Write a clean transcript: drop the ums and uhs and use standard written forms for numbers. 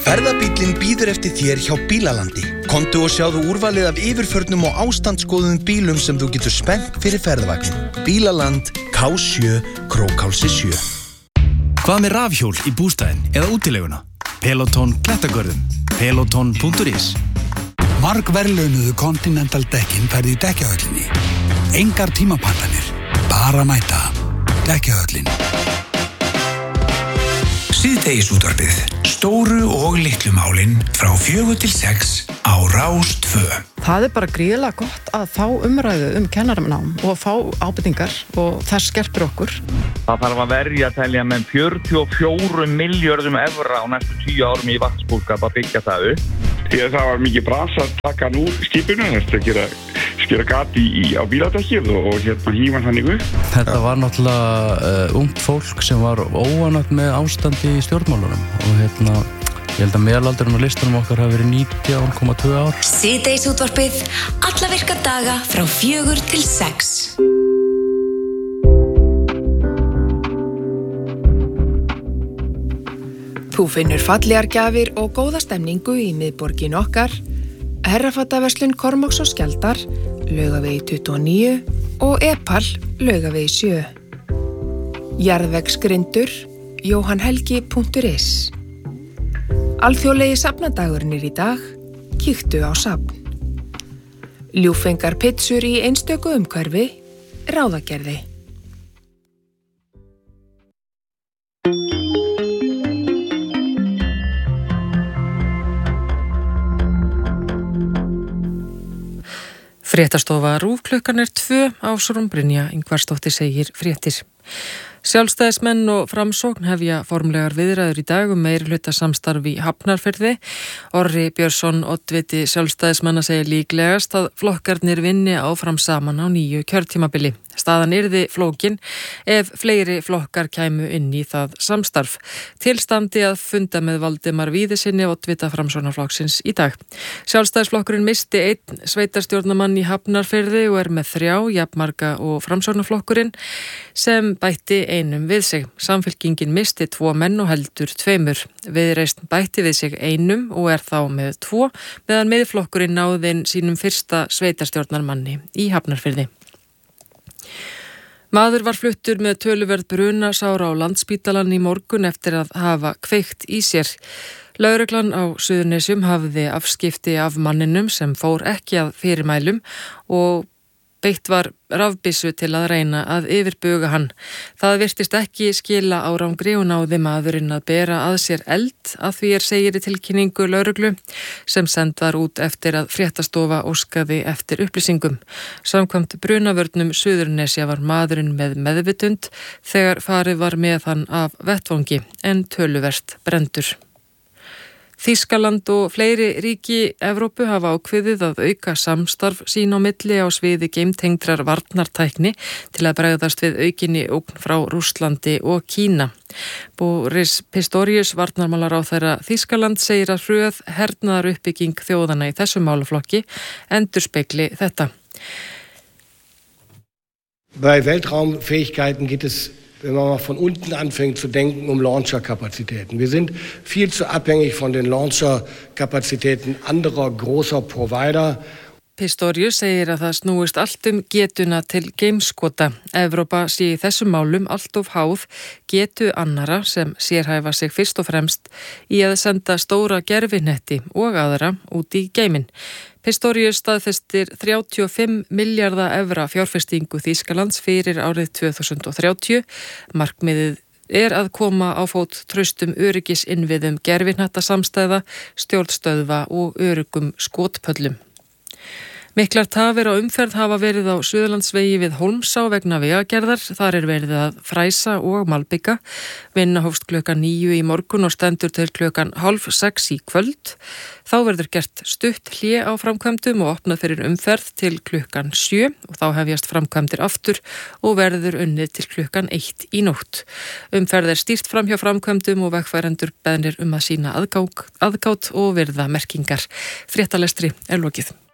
Ferðabíllinn bíður eftir þér hjá Bílalandi. Komdu og sjáðu úrvalið af yfirförnum og ástandsgóðum bílum sem þú getur spennt fyrir ferðavagnin. Bílaland, K7, Krókhálsi 7. Hvað með rafhjól í bústaðinn eða útileguna? Peloton klettagörðum. Peloton.is. Margverðlaunuðu Continental dekkin færði í dekkjahöllinni. Engar tímapantanir, bara mæta. Dekkjahöllin. Síðdegisútvarpið. Stóru og litlu málin frá 4 til 6 á Rás 2. Það bara gríðarlega gott að fá umræðu kennaranám og fá ábendingar og það skerpir okkur. Það þarf að verja telja með 44 milljörðum evra á næstu 10 árum í vatnsbúskap að byggja það upp. Því að það var mikið brans að taka nú skipinu, að skera gat á bíladekkið og hífa þannig upp. Þetta var náttúrulega ungt fólk sem var óánægt með ástandi í stjórnmálunum og ég held að meðalaldurinn á listanum okkar hafi verið 19,2 ár. Síðdegisútvarpið, alla virka daga frá 4 til 6. Þú finnur fallegar gjafir og góða stemningu í miðborgin okkar, Herrafattaverslun Kormáks og Skjaldar, Laugavegi 29 og Epal, Laugavegi 7. Jarðvegsgrindur, johanhelgi.is. Alþjóðlegi safnadagurinn í dag, kíktu á safn. Ljúffengar pitsur í einstöku umhverfi, Ráðagerði. Fréttastofa RÚV klukkan 2 Ásrún Brynja Ingvarsdóttir segir fréttir. Sjálfstæðismenn og Framsókn hefja formlegar viðræður í dag meirihluta samstarf í Hafnarfirði. Orri Björnsson, oddviti sjálfstæðismanna, segir líklegast að flokkarnir vinni áfram saman á nýju kjörtímabili. Staðan yrði flókin ef fleiri flokkar kæmu inn í það samstarf. Tilstandi að funda með Valdimar Víðisinni, oddvita Framsóknarflokksins í dag. Sjálfstæðisflokkurinn misti 1 sveitarstjórnarmann í Hafnarfirði og með 3 jafnmarga og Framsóknarflokkurinn sem bætti einum við sig. Samfylkingin misti 2 menn og heldur 2. Viðreisn bætti við sig einum og þá með 2, meðan Miðflokkurinn náði inn sínum fyrsta sveitarstjórnarmanni í Hafnarfirði. Maður var fluttur með töluverð brunasára á Landspítalann í morgun eftir að hafa kveikt í sér. Lögreglan á Suðurnesjum hafði afskipti af manninum sem fór ekki að fyrirmælum og beitt var rafbyssu til að reyna að yfirbuga hann. Það virtist ekki skila árangri og náði maðurinn að bera að sér eld, að því segir í tilkynningu lögreglu sem send var út eftir að fréttastofa óskaði eftir upplýsingum. Samkvæmt brunavörnum Suðurnesja var maðurinn með meðvitund þegar farið var með hann af vettvangi en töluvert brendur. Þýskaland og fleiri ríki Evrópu hafa ákveðið að auka samstarf sín á milli á sviði geimtengdrar varnartækni til að bregðast við aukinni ógn frá Rússlandi og Kína. Boris Pistorius, varnarmálaráðherra Þýskaland, segir að hröð hernaðaruppbygging þjóðanna í þessum málaflokki endurspegli þetta. Bei Weltraumfähigkeiten geht es, wenn man mal von unten anfängt zu denken, Launcherkapazitäten. Wir sind viel zu abhängig von den Launcherkapazitäten anderer großer Provider. Pistorius segir að það snúist allt getuna til geimskota. Evrópa sé í þessum málum allt of háð getu annara sem sérhæfa sig fyrst og fremst í að senda stóra gervinetti og aðra út í geiminn. Pistorius staðfestir 35 milljarða evra fjárfestingu Þýskalands fyrir árið 2030. Markmiðið að koma á fót traustum öryggisinnviðum gervihnattarsamstæða, stjórnstöðva og öruggum skotpöllum. Miklar tafir á umferð hafa verið á Suðurlandsvegi við Hólmsá vegna vegagerðar. Þar verið að fræsa og malbika. Vinna hófst klukkan 9 í morgun og stendur til klukkan 5:30 í kvöld. Þá verður gert stutt hlé á framkvæmdum og opnað fyrir umferð til klukkan 7 og þá hefjast framkvæmdir aftur og verður unnið til klukkan 1 í nótt. Umferð stýrt fram hjá framkvæmdum og vegfarendur beðnir að sýna aðgát og virða merkingar. Fréttalestri lokið.